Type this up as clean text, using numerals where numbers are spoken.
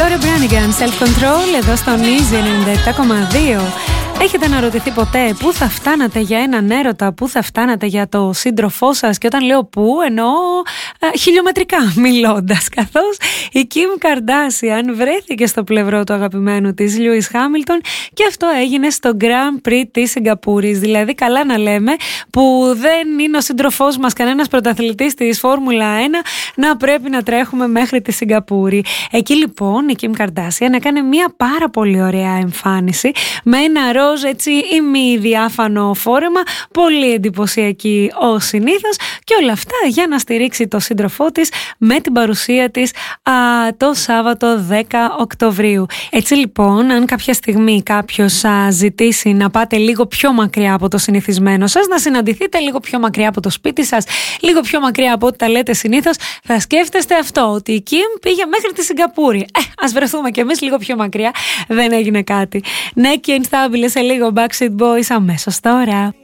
Laura Branigan, Self Control, εδώ στον Easy 97,2. Έχετε αναρωτηθεί ποτέ πού θα φτάνατε για έναν έρωτα, πού θα φτάνατε για το σύντροφό σας? Και όταν λέω πού, εννοώ χιλιομετρικά μιλώντας, καθώς η Kim Kardashian βρέθηκε στο πλευρό του αγαπημένου της Lewis Hamilton και αυτό έγινε στο Grand Prix της Σιγκαπούρης. Δηλαδή, καλά να λέμε, που δεν είναι ο σύντροφός μας κανένας πρωταθλητής της Φόρμουλα 1 να πρέπει να τρέχουμε μέχρι τη Σιγκαπούρη. Εκεί λοιπόν η Kim Kardashian έκανε μια πάρα πολύ ωραία εμφάνιση με ένα ροζ έτσι ημι-διάφανο φόρεμα, πολύ εντυπωσιακή ως συνήθως, και όλα αυτά για να στηρίξει το σύντροφό της με την παρουσία της το Σάββατο 10 Οκτωβρίου. Έτσι λοιπόν, αν κάποια στιγμή κάποιος ζητήσει να πάτε λίγο πιο μακριά από το συνηθισμένο σας, να συναντηθείτε λίγο πιο μακριά από το σπίτι σας, λίγο πιο μακριά από ό,τι τα λέτε συνήθως, θα σκέφτεστε αυτό, ότι η Kim πήγε μέχρι τη Σιγκαπούρη. Ας βρεθούμε κι εμείς λίγο πιο μακριά, δεν έγινε κάτι. Ναι, και Instable σε λίγο Backstreet Boys αμέσως τώρα.